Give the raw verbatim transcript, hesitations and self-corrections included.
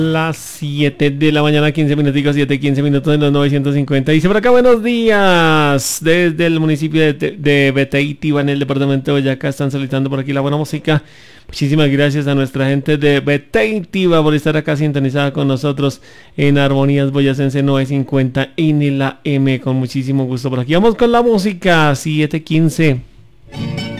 Las siete de la mañana, quince minutos, siete, quince minutos en los novecientos cincuenta. Dice por acá, buenos días. Desde el municipio de, de Beteitiva, en el departamento de Boyacá, están solicitando por aquí la buena música. Muchísimas gracias a nuestra gente de Beteitiva por estar acá sintonizada con nosotros en Armonías Boyacense novecientos cincuenta en la M. Con muchísimo gusto por aquí. Vamos con la música, siete quince.